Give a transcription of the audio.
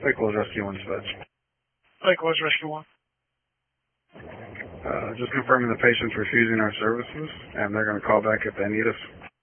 Lakewood Rescue 1 dispatch. Lakewood Rescue 1. Just confirming the patient's refusing our services, and they're going to call back if they need us.